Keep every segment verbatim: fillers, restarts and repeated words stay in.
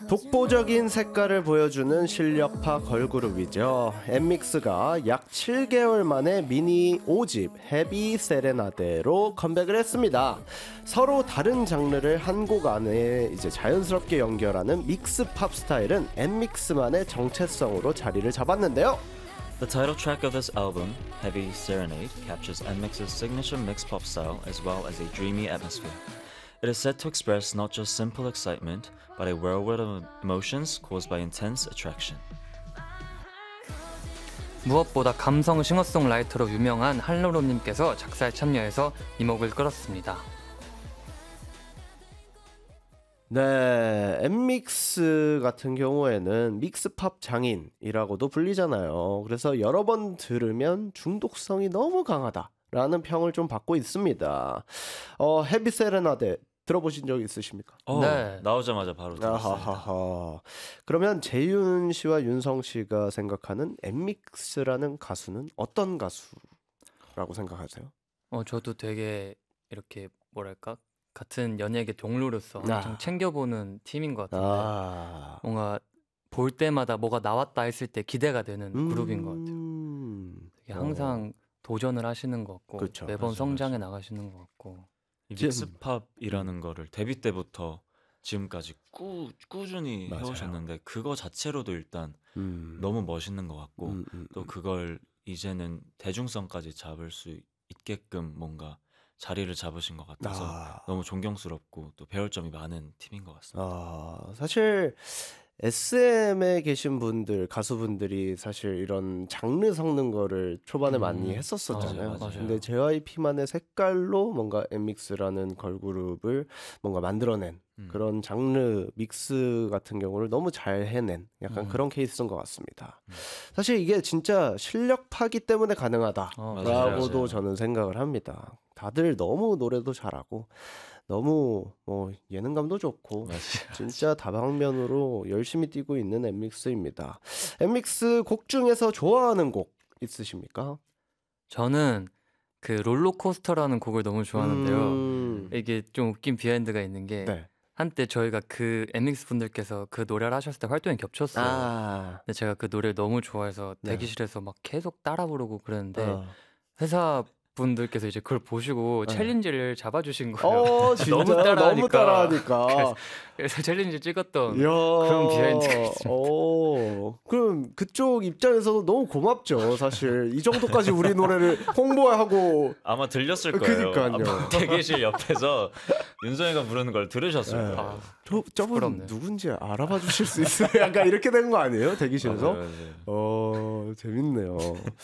독보적인 색깔을 보여주는 실력파 걸그룹이죠. 엠믹스가 약 칠 개월 만에 미니 오 집 헤비 세레나데로 컴백을 했습니다. 서로 다른 장르를 한 곡 안에 이제 자연스럽게 연결하는 믹스 팝 스타일은 엠믹스만의 정체성으로 자리를 잡았는데요. The title track of this album, Heavy Serenade, captures Nmix's signature mixed pop style as well as a dreamy atmosphere. It is said to express not just simple excitement, but a whirlwind of emotions caused by intense attraction. 무엇보다 감성 싱어송라이터로 유명한 한로로님께서 작사에 참여해서 이목을 끌었습니다. 네, 엠믹스 같은 경우에는 믹스팝 장인이라고도 불리잖아요. 그래서 여러 번 들으면 중독성이 너무 강하다라는 평을 좀 받고 있습니다. 어, 헤비 세레나데 들어보신 적 있으십니까? 어, 네. 나오자마자 바로 들었습니다. 아하하하. 그러면 재윤 씨와 윤성 씨가 생각하는 엠믹스라는 가수는 어떤 가수라고 생각하세요? 어, 저도 되게 이렇게 뭐랄까 같은 연예계 동료로서 아. 엄청 챙겨보는 팀인 것 같은데 아, 뭔가 볼 때마다 뭐가 나왔다 했을 때 기대가 되는 음. 그룹인 것 같아요. 되게 항상 도전을 하시는 것 같고 그쵸. 매번 맞아, 성장해 나가시는 것 같고 이 지금- 믹스팝이라는 거를 데뷔 때부터 지금까지 꾸, 꾸준히 맞아요. 해오셨는데 그거 자체로도 일단 음. 너무 멋있는 것 같고 음, 음, 또 음. 그걸 이제는 대중성까지 잡을 수 있게끔 뭔가 자리를 잡으신 것 같아서 아. 너무 존경스럽고 또 배울 점이 많은 팀인 것 같습니다. 아, 사실 에스엠에 계신 분들, 가수분들이 사실 이런 장르 섞는 거를 초반에 음. 많이 했었었잖아요. 맞아요, 맞아요. 근데 제이와이피만의 색깔로 뭔가 엠믹스라는 걸그룹을 뭔가 만들어낸 음. 그런 장르 믹스 같은 경우를 너무 잘 해낸 약간 음. 그런 케이스인 것 같습니다. 음. 사실 이게 진짜 실력파기 때문에 가능하다라고도 어, 맞아요, 맞아요. 저는 생각을 합니다. 다들 너무 노래도 잘하고 너무 뭐 예능감도 좋고 맞아요. 진짜 다방면으로 열심히 뛰고 있는 엠믹스입니다. 엠믹스 곡 중에서 좋아하는 곡 있으십니까? 저는 그 롤러코스터라는 곡을 너무 좋아하는데요. 음, 이게 좀 웃긴 비하인드가 있는 게 네. 한때 저희가 그 엠믹스 분들께서 그 노래를 하셨을 때 활동이 겹쳤어요. 아, 근데 제가 그 노래를 너무 좋아해서 네. 대기실에서 막 계속 따라 부르고 그랬는데 어, 회사 분들께서 이제 그걸 보시고 네. 챌린지를 잡아주신 거예요. 어 진짜 너무 너무 따라하니까. 따라하니까. 그래서 챌린지 찍었던 이야, 그런 비하인드가 있습니다. 어, 그럼 그쪽 입장에서도 너무 고맙죠. 사실 이 정도까지 우리 노래를 홍보하고. 아마 들렸을 거예요. 그니까요. 아마 대기실 옆에서 윤성이가 부르는 걸 들으셨어요. 네. 아, 저, 저분 부끄럽네요. 누군지 알아봐 주실 수 있어요? 약간 이렇게 된 거 아니에요? 대기실에서? 맞아요, 맞아요. 어, 재밌네요.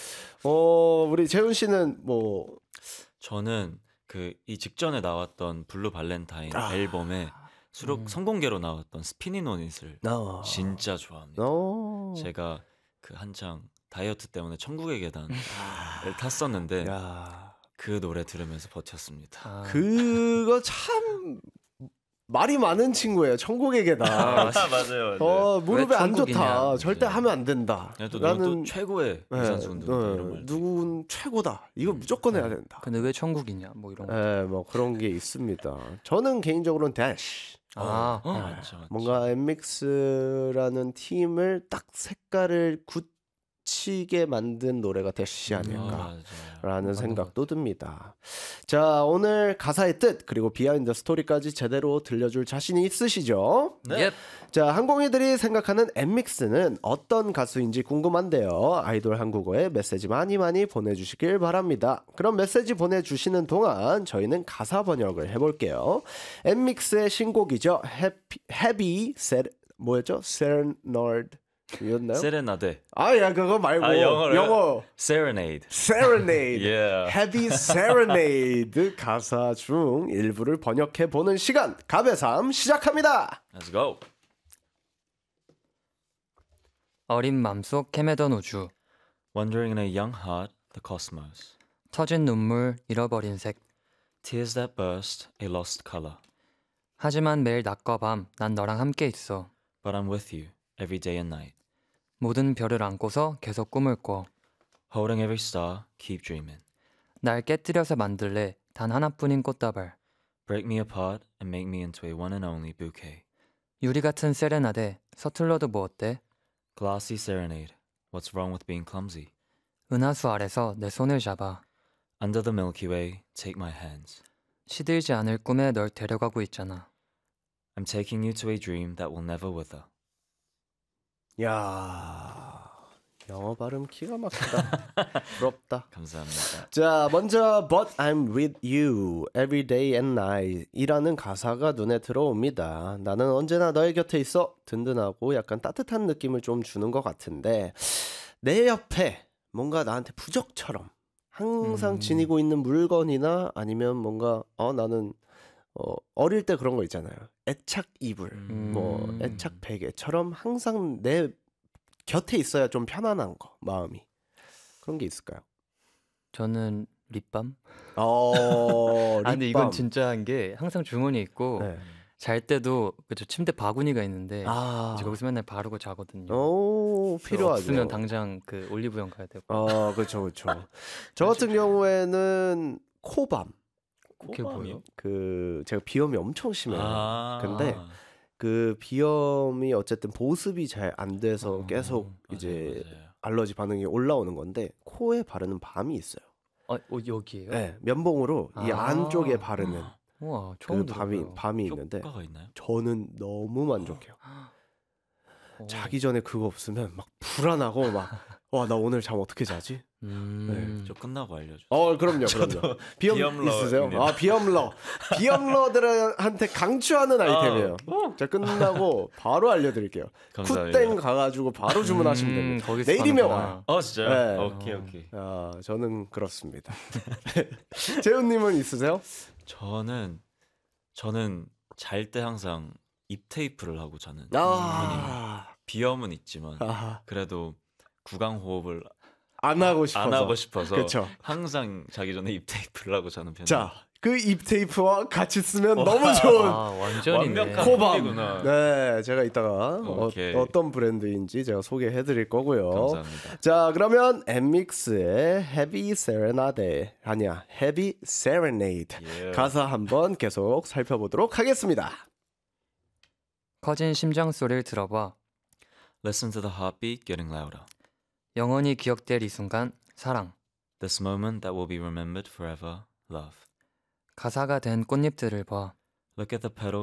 어, 우리 재훈 씨는 뭐, 저는 그 이 직전에 나왔던 블루 발렌타인 아. 앨범에 수록 음. 성공개로 나왔던 스피닝 온 it을 어, 진짜 좋아합니다. 어, 제가 그 한창 다이어트 때문에 천국의 계단을 아, 탔었는데 야, 그 노래 들으면서 버텼습니다. 아, 그거 참 말이 많은 친구예요. 천국의 계단. 맞아요, 맞아요. 어, 무릎에 왜 안 좋다. 천국이냐. 절대 네. 하면 안 된다. 또, 또, 라는 또 최고의 네, 유산소 운동 네, 이런 말. 누군 최고다. 이거 음. 무조건 해야 네. 된다. 근데 왜 천국이냐 뭐 이런 거. 네, 뭐 그런 게 있습니다. 저는 개인적으로는 대쉬. 아, 어, 네, 맞죠, 맞죠. 뭔가 엠믹스라는 팀을 딱 색깔을 굳히게 만든 노래가 대쉬 아, 아닐까. 맞아요. 라는 맞는 생각도 듭니다. 자, 오늘 가사의 뜻 그리고 비하인드 스토리까지 제대로 들려줄 자신이 있으시죠? 네. 예. 자, 항공이들이 생각하는 엠믹스는 어떤 가수인지 궁금한데요. 아이돌 한국어에 메시지 많이 많이 보내주시길 바랍니다. 그럼 메시지 보내주시는 동안 저희는 가사 번역을 해볼게요. 엠믹스의 신곡이죠. 해피, 헤비 세 뭐였죠? 세레나드 였나요? 세레나데, 아, 야, 그거 말고 아, 영어로요? 영어 세레네이드. Serenade, Yeah. Heavy Serenade 가사 중 일부를 번역해 보는 시간 가베삼 시작합니다. Let's go. 어린 맘속 헤매던 우주, Wandering in a young heart, the cosmos. 터진 눈물, 잃어버린 색. Tears that burst, a lost color. 하지만 매일 낮과 밤, 난 너랑 함께 있어. But I'm with you, every day and night. 모든 별을 안고서 계속 꿈을 꿔. Holding every star, keep dreaming. 날 깨뜨려서 만들래, 단 하나뿐인 꽃다발. Break me apart and make me into a one and only bouquet. 유리 같은 세레나데 서툴러도 뭐 어때? Glossy serenade. What's wrong with being clumsy? 은하수 아래서 내 손을 잡아. Under the Milky Way, take my hands. 시들지 않을 꿈에 널 데려가고 있잖아. I'm taking you to a dream that will never wither. 야, 영어 발음 기가 막히다. 부럽다. 감사합니다. 자, 먼저 But I'm with you every day and night 이라는 가사가 눈에 들어옵니다. 나는 언제나 너의 곁에 있어. 든든하고 약간 따뜻한 느낌을 좀 주는 것 같은데 내 옆에 뭔가 나한테 부적처럼 항상 음. 지니고 있는 물건이나 아니면 뭔가 어 나는 어, 어릴 때 그런 거 있잖아요. 애착 이불, 음. 뭐 애착 베개처럼 항상 내 곁에 있어야 좀 편안한 거, 마음이. 그런 게 있을까요? 저는 립밤? 어, 아 근데 립밤. 이건 진짜한 게 항상 주머니에 있고 네. 잘 때도 그저 침대 바구니가 있는데 아, 이제 거기서 맨날 바르고 자거든요. 오, 필요하죠. 없으면 당장 그 올리브영 가야 되고. 어, 그렇죠, 그렇죠. 저 같은 경우에는 코밤. 그게 뭐예요? 그 제가 비염이 엄청 심해요. 아. 근데 그 비염이 어쨌든 보습이 잘 안 돼서 어, 계속 맞아요, 이제 맞아요. 알러지 반응이 올라오는 건데 코에 바르는 밤이 있어요. 어, 어 여기에요? 네, 면봉으로 이 아. 안쪽에 바르는 우와 그 처음 밤이 들어요. 밤이 있는데 효과가 있나요? 저는 너무 만족해요. 어. 자기 전에 그거 없으면 막 불안하고 막 와 나 오늘 잠 어떻게 자지? 음. 저 끝나고 알려줘. 어 그럼요 그럼요. 비염 비염러 있으세요? 입니다. 아 비염러 비염러들한테 강추하는 아이템이에요. 자 끝나고 바로 알려드릴게요. 감사합니다. 굿땡 가가지고 바로 주문하시면 음, 됩니다. 거기서 내일이면 파는구나. 와요. 어 진짜요? 네. 오케이 오케이. 아 저는 그렇습니다. 재훈님은 있으세요? 저는 저는 잘 때 항상 입 테이프를 하고 자는 아, 비염은 있지만 아, 그래도 구강 호흡을 안 하고 싶어서. 안 하고 싶어서 그렇죠. 항상 자기 전에 입 테이프를 하고 자는 편이에요. 자, 그 입 테이프와 같이 쓰면 너무 좋은 아 완전이네. 완벽한 코밤. 코밤이구나. 네, 제가 이따가 어, 오케이. 어떤 브랜드인지 제가 소개해드릴 거고요. 감사합니다. 자, 그러면 엠믹스의 Heavy Serenade 아니야, Heavy Serenade 예. 가사 한번 계속 살펴보도록 하겠습니다. 커진 심장 소리를 들어봐. Listen to the heartbeat getting louder. 영원히 기억될 이 순간 사랑. This moment that will be remembered forever. Love. 가사가 된 꽃잎들을 봐. Look at the petals